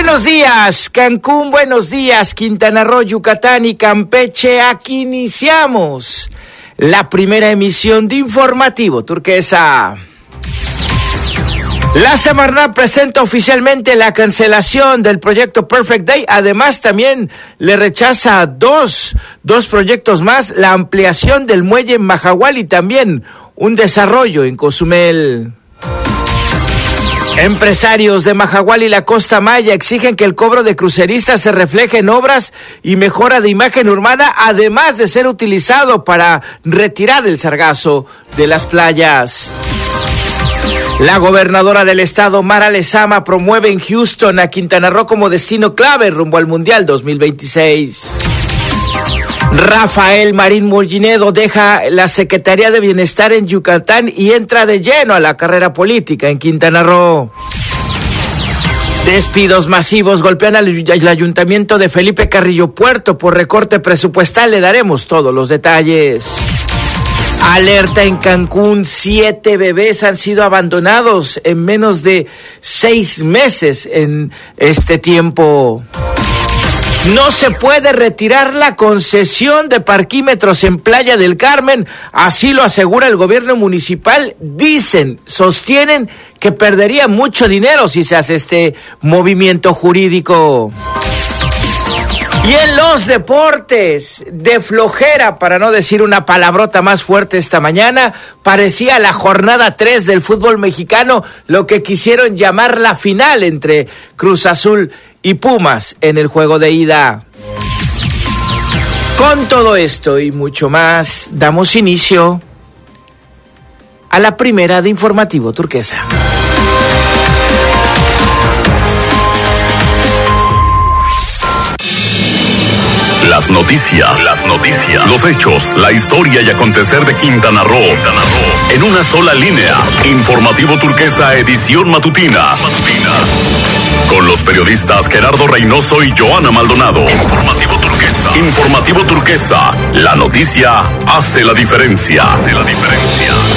Buenos días, Cancún, buenos días, Quintana Roo, Yucatán y Campeche. Aquí iniciamos la primera emisión de Informativo Turquesa. La Semarnat presenta oficialmente la cancelación del proyecto Perfect Day. Además, también le rechaza dos proyectos más, la ampliación del muelle en Mahahual y también un desarrollo en Cozumel. Empresarios de Mahahual y la Costa Maya exigen que el cobro de cruceristas se refleje en obras y mejora de imagen urbana, además de ser utilizado para retirar el sargazo de las playas. La gobernadora del estado, Mara Lezama, promueve en Houston a Quintana Roo como destino clave rumbo al Mundial 2026. Rafael Marín Mollinedo deja la Secretaría de Bienestar en Yucatán y entra de lleno a la carrera política en Quintana Roo. Despidos masivos golpean al ayuntamiento de Felipe Carrillo Puerto por recorte presupuestal. Le daremos todos los detalles. Alerta en Cancún, 7 bebés han sido abandonados en menos de 6 meses en este tiempo. No se puede retirar la concesión de parquímetros en Playa del Carmen, así lo asegura el gobierno municipal. Sostienen que perdería mucho dinero si se hace este movimiento jurídico. Y en los deportes, de flojera, para no decir una palabrota más fuerte esta mañana, parecía la jornada 3 del fútbol mexicano, lo que quisieron llamar la final entre Cruz Azul y Pumas en el juego de ida. Con todo esto y mucho más, damos inicio a la primera de Informativo Turquesa. Las noticias, los hechos, la historia y acontecer de Quintana Roo. En una sola línea. Informativo Turquesa, edición matutina. Con los periodistas Gerardo Reynoso y Joana Maldonado. Informativo Turquesa. La noticia hace la diferencia.